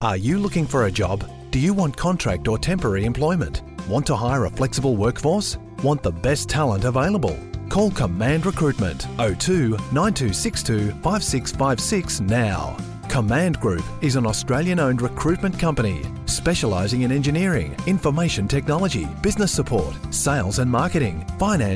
Are you looking for a job? Do you want contract or temporary employment? Want to hire a flexible workforce? Want the best talent available? Call Command Recruitment 02 9262 5656 now. Command Group is an Australian-owned recruitment company specialising in engineering, information technology, business support, sales and marketing, finance